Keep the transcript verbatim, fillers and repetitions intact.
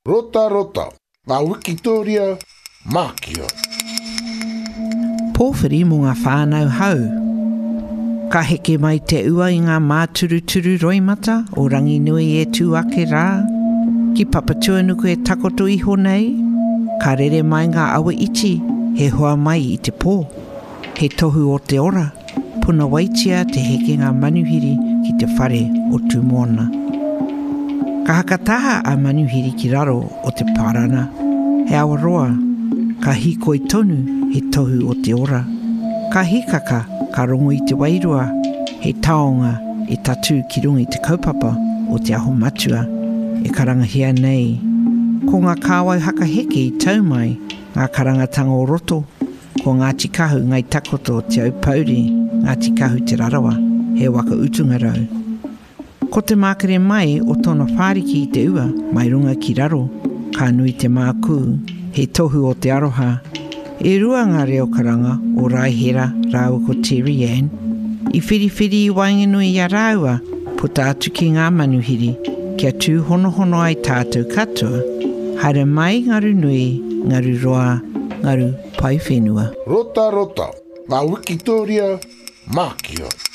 Rota rota, ngā Wikitoria, Mākia. Pōwhiri mō ngā whānau hau. Ka heke mai te ua i ngā māturuturu roimata o rangi nui e tū ake rā. Ki papatua nuku e takoto iho nei. Ka rere mai ngā awa iti, he hoa mai i te pō. He tohu o te ora, puna waitia te heke ngā manuhiri ki te whare o tūmona. Ka hakataha a manuhiri ki raro o te parana. He awaroa, ka hikoi tonu he tohu o te ora. Ka hikaka, ka rongo i te wairua, he taonga e tatu ki runga i te kaupapa o te aho matua, e karangahia nei. Ko ngā kāwai haka heke i tau mai, ngā karangatanga o roto, ko ngā tikahu ngai takoto o te aupauri, ngā tikahu te rarawa, he waka utunga rau. Ko te mākere mai o tōna whāriki i te ua, mai runga ki raro, ka nui te māku, he tohu o te aroha. E rua ngā reo karanga o Raihera rāua ko Terry Ann. I whiriwhiri i wainganui i a rāua, puta atu ki ngā manuhiri, kia tū hono hono ai tātou katoa, haere mai ngaru nui, ngaru roa, ngaru pai whenua. Rota rota, ngā Wikitoria, Mākia.